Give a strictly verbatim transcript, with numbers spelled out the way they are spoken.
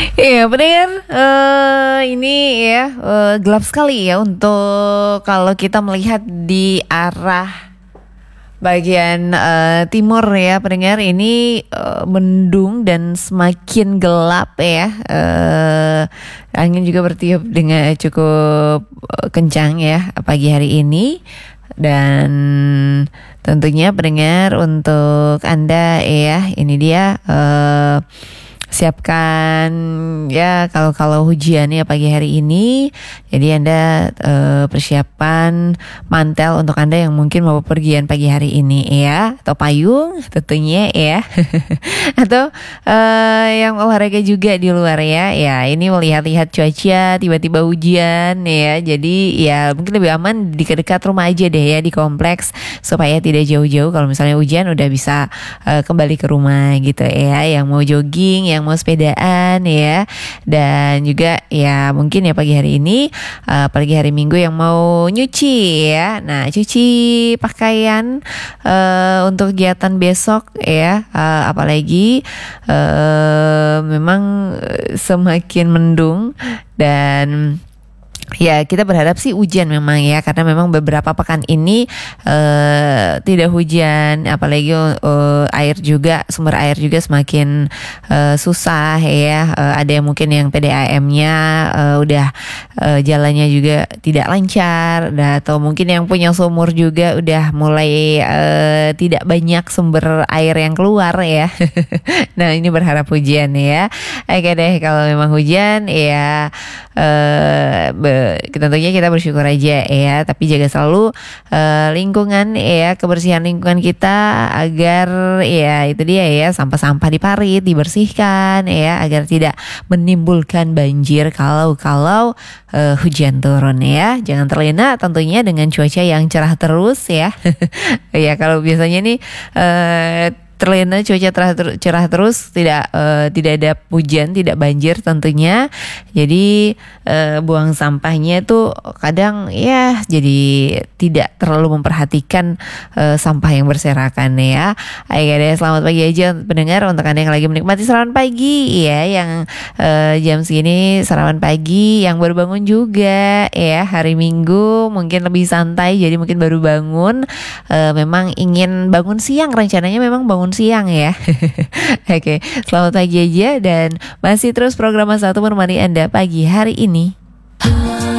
Iya pendengar, eh ini ya eh, gelap sekali ya untuk kalau kita melihat di arah bagian eh, timur ya pendengar ini eh, mendung dan semakin gelap ya. Eh, angin juga bertiup dengan cukup eh, kencang ya pagi hari ini. Dan tentunya pendengar untuk Anda ya ini dia eh, siapkan ya kalau kalau hujan ya pagi hari ini. Jadi Anda eh, persiapan mantel untuk Anda yang mungkin mau pergian pagi hari ini ya, atau payung tentunya ya. Atau eh, yang olahraga juga di luar ya. Ya, ini melihat-lihat cuaca tiba-tiba hujan ya. Jadi ya mungkin lebih aman di dekat rumah aja deh ya, di kompleks, supaya tidak jauh-jauh. Kalau misalnya hujan udah bisa eh, kembali ke rumah gitu ya. Yang mau jogging, yang mau sepedaan ya. Dan juga ya mungkin ya pagi hari ini uh, pagi hari Minggu yang mau nyuci ya. Nah, cuci pakaian uh, untuk kegiatan besok ya. Uh, apalagi uh, memang semakin mendung dan ya kita berharap sih hujan memang ya, karena memang beberapa pekan ini uh, tidak hujan, apalagi uh, air juga, sumber air juga semakin uh, susah ya. Uh, ada yang mungkin yang P D A M-nya uh, udah uh, jalannya juga tidak lancar, dan atau mungkin yang punya sumur juga udah mulai uh, tidak banyak sumber air yang keluar ya. Nah ini berharap hujan ya. Oke deh, kalau memang hujan ya uh, be- tentunya kita bersyukur aja ya, tapi jaga selalu uh, lingkungan ya, kebersihan lingkungan kita agar ya itu dia ya, sampah-sampah diparit, dibersihkan ya, agar tidak menimbulkan banjir kalau kalau uh, hujan turun ya. Jangan terlena tentunya dengan cuaca yang cerah terus ya. Ya kalau biasanya nih uh, terlena cuaca cerah, cerah terus, tidak uh, tidak ada hujan, tidak banjir tentunya. Jadi uh, buang sampahnya itu kadang ya jadi tidak terlalu memperhatikan uh, sampah yang berserakan ya. Ayo deh, selamat pagi aja pendengar untuk Anda yang lagi menikmati sarapan pagi ya, yang uh, jam segini sarapan pagi, yang baru bangun juga ya, hari Minggu mungkin lebih santai jadi mungkin baru bangun, uh, memang ingin bangun siang, rencananya memang bangun siang ya. Oke, selamat pagi aja dan masih terus program satu menemani Anda pagi hari ini.